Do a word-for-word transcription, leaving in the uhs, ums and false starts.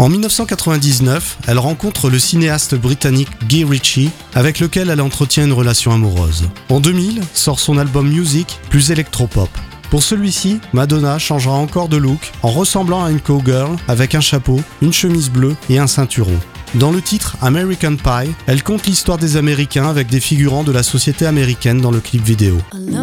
En dix-neuf cent quatre-vingt-dix-neuf, elle rencontre le cinéaste britannique Guy Ritchie, avec lequel elle entretient une relation amoureuse. En deux mille, sort son album Music, plus électropop. Pour celui-ci, Madonna changera encore de look en ressemblant à une cowgirl avec un chapeau, une chemise bleue et un ceinturon. Dans le titre American Pie, elle conte l'histoire des Américains avec des figurants de la société américaine dans le clip vidéo.